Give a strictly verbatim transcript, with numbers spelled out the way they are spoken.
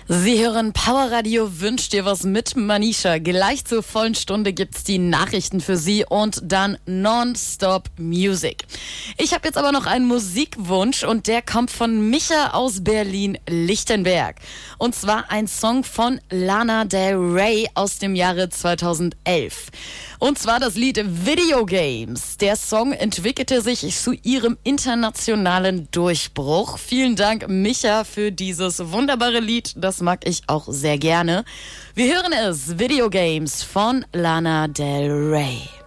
Sie hören Power Radio Wünscht dir was mit Manisha. Gleich zur vollen Stunde gibt's die Nachrichten für Sie und dann Non-Stop Music. Ich habe jetzt aber noch einen Musikwunsch und der kommt von Micha aus Berlin-Lichtenberg. Und zwar ein Song von Lana Del Rey aus dem Jahre zweitausendelf. Und zwar das Lied Video Games. Der Song entwickelte sich zu ihrem internationalen Durchbruch. Vielen Dank, Micha, für dieses wunderbare Lied. Das mag ich auch sehr gerne. Wir hören es, Video Games von Lana Del Rey.